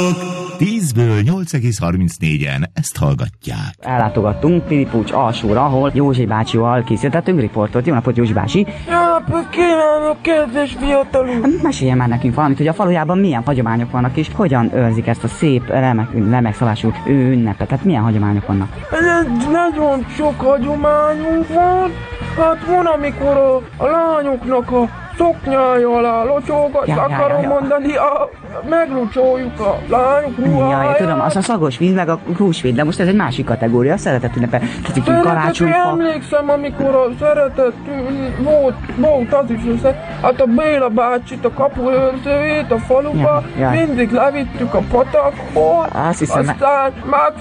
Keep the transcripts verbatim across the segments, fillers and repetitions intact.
tízből nyolc egész harmincnégyen ezt hallgatják. Ellátogattunk Pilipúcs alsóra, ahol Józsi bácsival készítettünk riportot. Jó napot, Józsi bácsi! Jó napot kívánok, kedves fiatalok! Meséljen már nekünk valamit, hogy a falujában milyen hagyományok vannak, és hogyan őrzik ezt a szép, remek, remekszalású ünnepet. Tehát milyen hagyományok vannak? Nagyon sok hagyományunk van. Hát van, amikor a, a lányoknak a szoknyája alá locsolgat, ja, akarom ja, ja. mondani, a, meglocsoljuk a lányok ruháját. Jaj, tudom, az a szagos víz, meg a húsvét, de most ez egy másik kategória, a szeretett ünnepe. Kicsit karácsonyfa. Emlékszem, amikor a szeretett volt, volt az is össze, hát a Béla bácsit, a kapuőrzőjét a faluba, ja, ja. mindig levittük a patakból, azt hiszem, aztán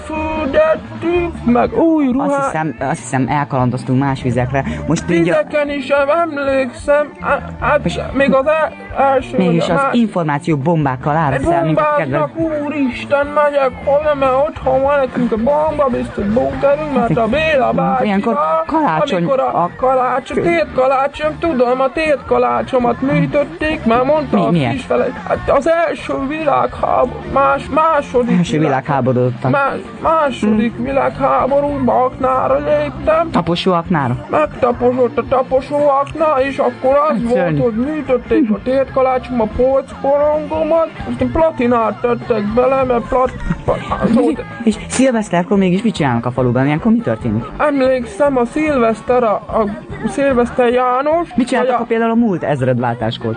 megfürdettük, meg új ruhát. Azt hiszem, azt hiszem elkalandoztunk más vizekre. Most Vizeken is emlékszem, hát még az el, első... Mégis az információ bombákkal áraszel minket, kedves. Bombáznak, úristen, megyek haza, mert otthon van nekünk a bomba, biztos bunkerünk, mert a Béla bácsi, ilyenkor kalácsony, amikor a, a kalácsony, tét kalácsom, tudom, a tét kalácsomat műtötték, mert mondta Mi, a kisfele, hát az első világháború, más, második első világháború, más, második hmm. világháborúban aknára léptem. Taposó aknára? Megtaposott a taposó akna, és akkor az hát volt, hogy műtötték a tétkalácsom, a polckorongomat, aztán platinát tettek bele, mert plat... és, és szilveszterkor mégis mit csinálnak a faluban? Ilyenkor mi történik? Emlékszem, a szilveszter, a, a szilveszter János... Mit csináltak a... például a múlt ezredváltáskor?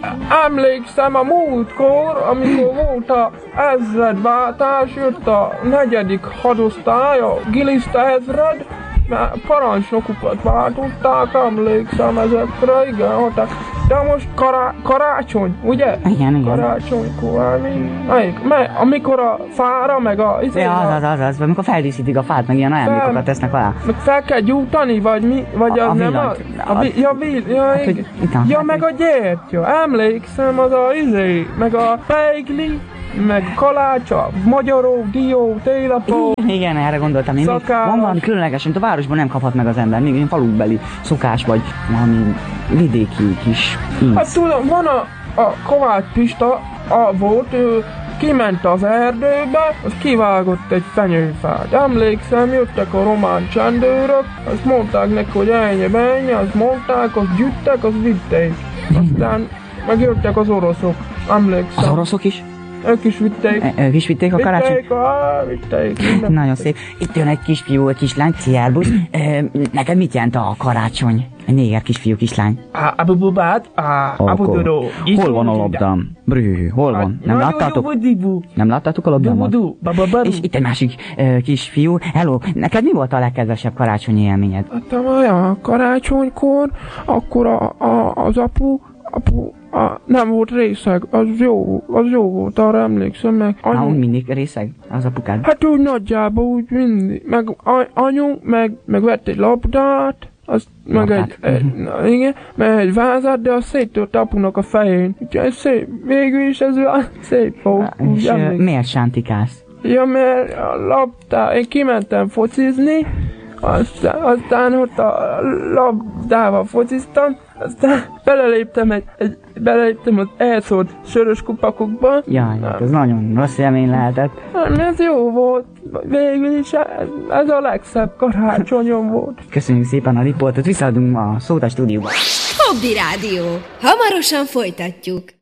Emlékszem a múltkor, amikor volt a ezredváltás, jött a negyedik hadosztály, a Giliszta ezred, mert parancsnokukat váltották, emlékszem ezekre, igen, de most kará, karácsony, ugye? Igen, igen. Karácsonykor, melyik? Mely, amikor a fára, meg a... Izé, ja, az, az, az, az, amikor feldíszítik a fát, meg ilyen ajándékokat tesznek alá. Meg fel kell gyújtani, vagy mi? Vagy a, az a nem villant, a... a ja, vil, ja, hát, hogy, ja, meg a gyertya, emlékszem, az a izé, meg a beigli, meg kalácsa, magyaró, dió, télapó. Igen, igen, erre gondoltam én. Van valami különleges, amit a városban nem kaphat meg az ember. Még falubeli szokás, vagy valami vidéki kis íz. Hát tudom, van a, a Kovács Pista, a volt, ő kiment az erdőbe, az kivágott egy fenyőfát. Emlékszem, jöttek a román csendőrök, azt mondták neki, hogy ennyi, ennyi, azt mondták, azt gyűjtek, azt vitték. Aztán megjöttek az oroszok, emlékszem. Az oroszok is? Ők is vitték. E, ők is vitték a karácsony? Vitték, á, vitték. Nagyon szép. Itt jön egy kisfiú, egy kislány, Cierbusz. E, neked mit jelent a karácsony? Egy néger kisfiú, kislány. Abububát, abuduró. Hol van a labdám? Brű, hol van? Nem láttátok? Nem láttátok a labdámat? És itt egy másik uh, kisfiú. Hello, neked mi volt a legkedvesebb karácsonyi élményed? Hát a karácsonykor, akkor a, a, az apu, apu, a, nem volt részeg, az jó, az jó volt, arra emlékszem meg. Anyu... Há, úgy mindig részeg az apukád? Hát úgy nagyjából, úgy mindig. Meg anyu, meg, meg vett egy labdát, azt meg egy, egy, na, igen, meg egy vázat, de azt széttört apunak a fején. Úgyhogy szép, végül is ez szép volt. És uh, miért sántikálsz? Ja, mert a labdá, én kimentem focizni, aztán, aztán ott a labdával fociztam, aztán beleléptem egy, egy beleléptem az elszólt sörös kupakokba. Jaj, ez nagyon rossz élmény lehetett. Nem, ez jó volt. Végül is ez, ez a legszebb karácsonyom volt. Köszönjük szépen a riportot, visszaadunk a szót a stúdióba. Hobby Rádió. Hamarosan folytatjuk.